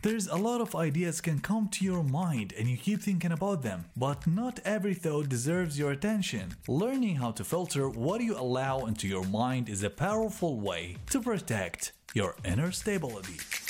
There's a lot of ideas can come to your mind and you keep thinking about them, but not every thought deserves your attention. Learning how to filter what you allow into your mind is a powerful way to protect your inner stability.